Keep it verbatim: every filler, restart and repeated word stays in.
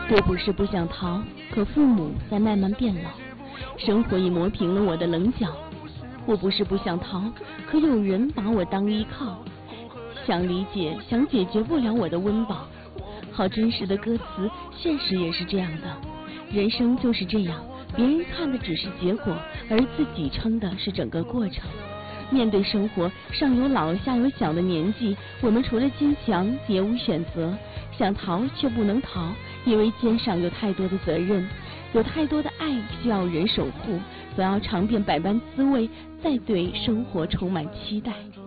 我不是不想逃，可父母在慢慢变老，生活已磨平了我的棱角。我不是不想逃，可有人把我当依靠，想理解，想解决不了我的温饱。好真实的歌词，现实也是这样的，人生就是这样，别人看的只是结果，而自己撑的是整个过程。面对生活，上有老下有小的年纪，我们除了坚强别无选择，想逃却不能逃，因为肩上有太多的责任，有太多的爱需要人守护，总要尝遍百般滋味，再对生活充满期待。